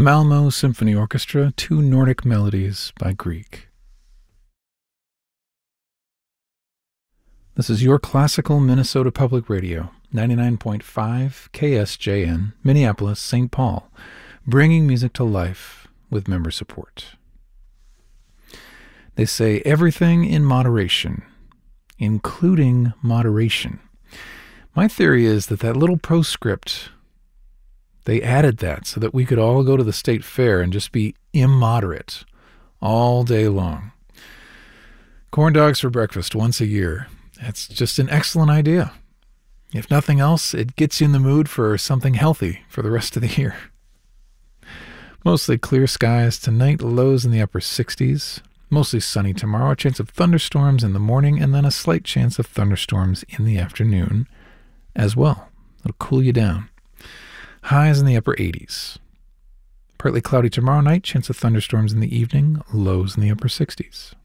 Malmö Symphony Orchestra, Two Nordic Melodies by Grieg. This is your classical Minnesota Public Radio, 99.5 KSJN, Minneapolis, St. Paul, bringing music to life with member support. They say everything in moderation, including moderation. My theory is that little postscript, they added that so that we could all go to the state fair and just be immoderate all day long. Corn dogs for breakfast once a year. That's just an excellent idea. If nothing else, it gets you in the mood for something healthy for the rest of the year. Mostly clear skies tonight, lows in the upper 60s. Mostly sunny tomorrow, a chance of thunderstorms in the morning, and then a slight chance of thunderstorms in the afternoon as well. It'll cool you down. Highs in the upper 80s. Partly cloudy tomorrow night, chance of thunderstorms in the evening, lows in the upper 60s.